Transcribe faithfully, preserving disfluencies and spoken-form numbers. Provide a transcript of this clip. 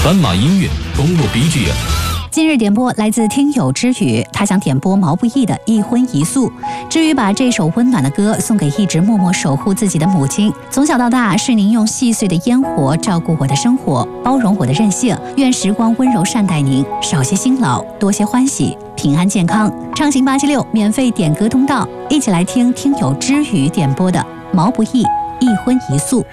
斑马音乐公路 B G M。 今日点播来自听友之语，他想点播毛不易的《一荤一素》。之语把这首温暖的歌送给一直默默守护自己的母亲。从小到大，是您用细碎的烟火照顾我的生活，包容我的任性。愿时光温柔善待您，少些辛劳，多些欢喜，平安健康。畅行八七六免费点歌通道，一起来听听友之语点播的毛不易《一荤一素》。